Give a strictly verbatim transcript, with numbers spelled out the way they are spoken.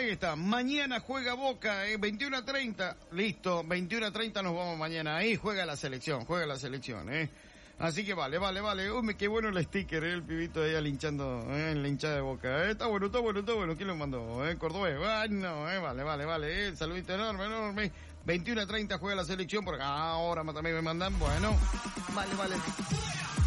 ahí está. Mañana juega Boca, eh, veintiuno a treinta. Listo, veintiuno a treinta nos vamos mañana. Ahí juega la selección, juega la selección, eh. Así que vale, vale, vale. Uy, qué bueno el sticker, eh, el pibito ahí linchando, eh, en la hinchada de Boca. Eh. Está bueno, está bueno, está bueno. ¿Quién lo mandó? Eh, Cordobés. Ay, no, eh, vale, vale, vale. Eh. Saludito enorme, enorme. veintiuno a treinta juega la selección, porque ahora también me mandan. Bueno, vale, vale.